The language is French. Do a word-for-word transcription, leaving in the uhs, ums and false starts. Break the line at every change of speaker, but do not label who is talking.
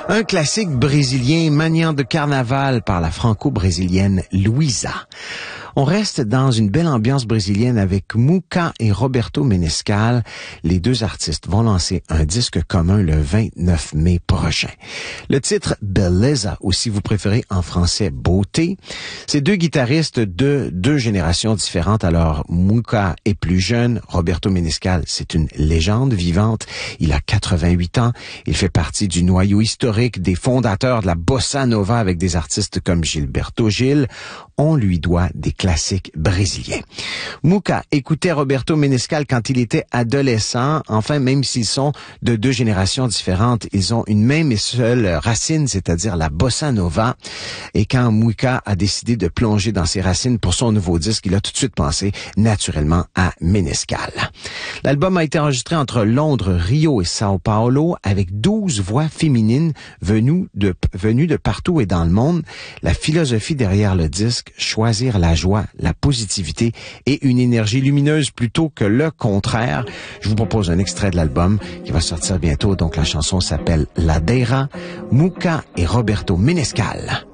Un classique brésilien maniant de carnaval par la franco-brésilienne Luísa. On reste dans une belle ambiance brésilienne avec Muka et Roberto Menescal. Les deux artistes vont lancer un disque commun le vingt-neuf mai prochain. Le titre Beleza, ou si vous préférez en français Beauté. Ces deux guitaristes de deux générations différentes. Alors, Muka est plus jeune. Roberto Menescal, c'est une légende vivante. Il a quatre-vingt-huit ans. Il fait partie du noyau historique des fondateurs de la bossa nova avec des artistes comme Gilberto Gil. On lui doit des classiques brésiliens. Muka écoutait Roberto Menescal quand il était adolescent. Enfin, même s'ils sont de deux générations différentes, ils ont une même et seule racine, c'est-à-dire la bossa nova. Et quand Muka a décidé de plonger dans ses racines pour son nouveau disque, il a tout de suite pensé naturellement à Menescal. L'album a été enregistré entre Londres, Rio et Sao Paulo avec douze voix féminines venues de, venues de partout et dans le monde. La philosophie derrière le disque, choisir la joie, la positivité et une énergie lumineuse plutôt que le contraire. Je vous propose un extrait de l'album qui va sortir bientôt. Donc la chanson s'appelle Ladeira, Muka et Roberto Menescal.